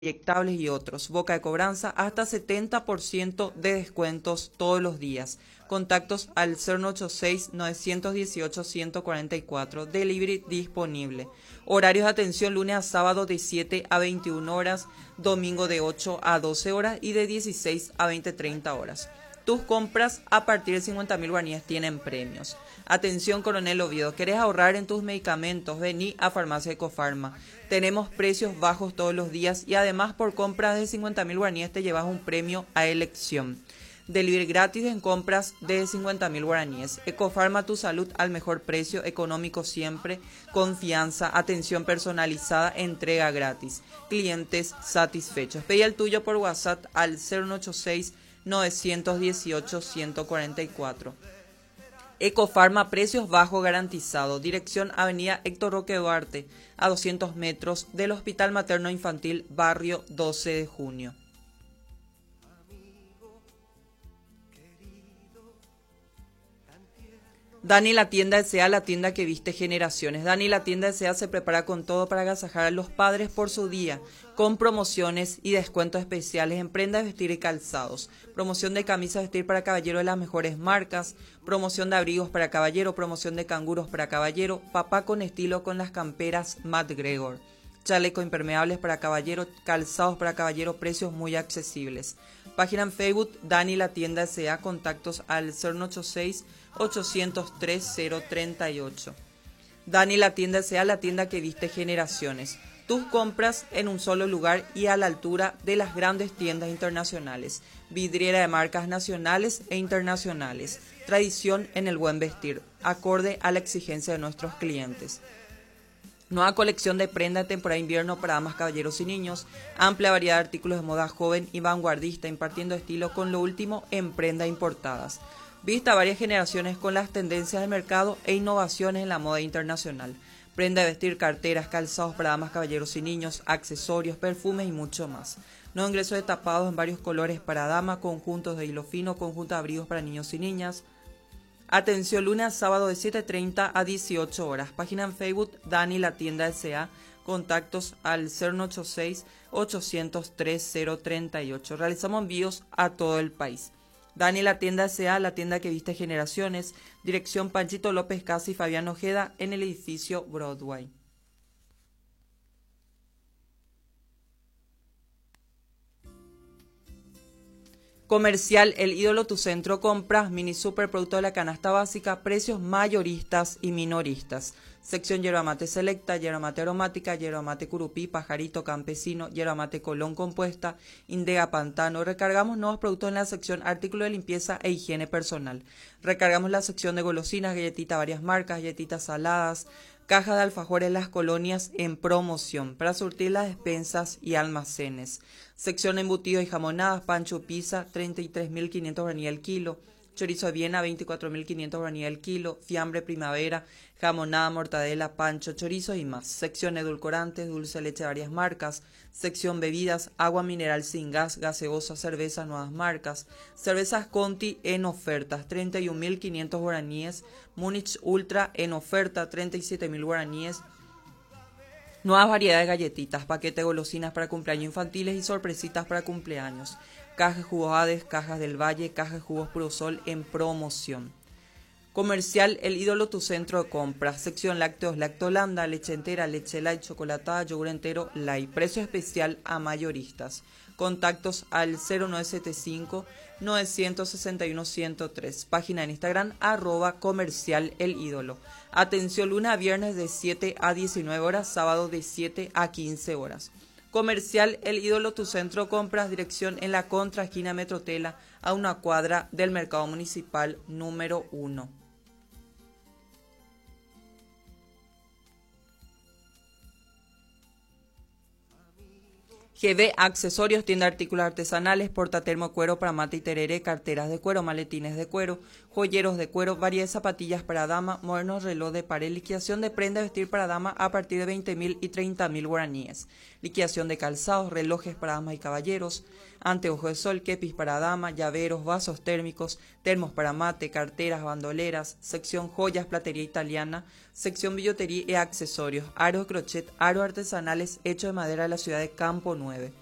inyectables y otros. Boca de cobranza, hasta 70% de descuentos todos los días. Contactos al 086-918-144. Delivery disponible. Horarios de atención lunes a sábado de 7 a 21 horas, domingo de 8 a 12 horas y de 16 a 20-30 horas. Tus compras a partir de 50.000 guaraníes tienen premios. Atención Coronel Oviedo, ¿querés ahorrar en tus medicamentos? Vení a Farmacia Ecofarma. Tenemos precios bajos todos los días y además por compras de 50.000 guaraníes te llevas un premio a elección. Delivery gratis en compras de 50.000 guaraníes. Ecofarma, tu salud al mejor precio, económico siempre, confianza, atención personalizada, entrega gratis. Clientes satisfechos. Pedí el tuyo por WhatsApp al 018-918-144. Ecofarma, precios bajos garantizados. Dirección Avenida Héctor Roque Duarte, a 200 metros del Hospital Materno Infantil, barrio 12 de junio. Dani la tienda S.A., la tienda que viste generaciones. Dani la tienda S.A. se prepara con todo para agasajar a los padres por su día, con promociones y descuentos especiales en prendas de vestir y calzados. Promoción de camisas de vestir para caballero de las mejores marcas, promoción de abrigos para caballero, promoción de canguros para caballero, papá con estilo con las camperas Matt Gregor. Chaleco impermeables para caballero, calzados para caballero, precios muy accesibles. Página en Facebook, Dani la tienda S.A., contactos al 086-803-038. Dani la tienda S.A., la tienda que viste generaciones. Tus compras en un solo lugar y a la altura de las grandes tiendas internacionales. Vidriera de marcas nacionales e internacionales. Tradición en el buen vestir, acorde a la exigencia de nuestros clientes. Nueva colección de prenda de temporada de invierno para damas, caballeros y niños. Amplia variedad de artículos de moda joven y vanguardista, impartiendo estilo con lo último en prendas importadas. Vista varias generaciones con las tendencias del mercado e innovaciones en la moda internacional. Prenda de vestir, carteras, calzados para damas, caballeros y niños, accesorios, perfumes y mucho más. Nuevo ingreso de tapados en varios colores para dama, conjuntos de hilo fino, conjuntos de abrigos para niños y niñas. Atención lunes a sábado de 7:30 a 18 horas. Página en Facebook, Dani la tienda S.A. Contactos al 086-803-038. Realizamos envíos a todo el país. Dani la tienda S.A., la tienda que viste generaciones. Dirección Panchito López Casa y Fabián Ojeda en el edificio Broadway. Comercial El Ídolo, tu centro compras, mini super producto de la canasta básica, precios mayoristas y minoristas. Sección yerba mate selecta, yerba mate aromática, yerba mate curupí, pajarito campesino, yerba mate colón compuesta, indega pantano. Recargamos nuevos productos en la sección artículos de limpieza e higiene personal. Recargamos la sección de golosinas, galletitas varias marcas, galletitas saladas, cajas de alfajores en las colonias en promoción para surtir las despensas y almacenes. Sección embutidos y jamonadas, pancho pizza, 33.500 guaraníes el kilo. Chorizo de Viena, 24.500 guaraníes el kilo. Fiambre primavera, jamonada, mortadela, pancho, chorizo y más. Sección edulcorantes, dulce de leche de varias marcas. Sección bebidas, agua mineral sin gas, gaseosa, cervezas, nuevas marcas. Cervezas Conti en ofertas, 31.500 guaraníes. Múnich Ultra en oferta, 37.000 guaraníes. Nuevas variedades de galletitas, paquete de golosinas para cumpleaños infantiles y sorpresitas para cumpleaños. Cajas de jugos Hades, cajas del Valle, cajas de jugos Puro Sol en promoción. Comercial El Ídolo, tu centro de compras. Sección lácteos, Lactolanda, leche entera, leche light, chocolatada, yogur entero, light. Precio especial a mayoristas. Contactos al 0975-961-103. Página en Instagram, @comercial El Ídolo. Atención lunes a viernes de 7 a 19 horas, sábado de 7 a 15 horas. Comercial El Ídolo, tu centro compras, dirección en la contra esquina Metrotela, a una cuadra del Mercado Municipal número 1. GV Accesorios, tienda de artículos artesanales, portatermo cuero para mate y tereré, carteras de cuero, maletines de cuero, joyeros de cuero, variedad de zapatillas para dama, modernos reloj de pared, liquidación de prenda de vestir para dama a partir de 20.000 y 30.000 guaraníes, liquidación de calzados, relojes para damas y caballeros, anteojos de sol, kepis para dama, llaveros, vasos térmicos, termos para mate, carteras, bandoleras, sección joyas, platería italiana, sección billutería y accesorios, aros de crochet, aros artesanales hechos de madera de la ciudad de Campo 9.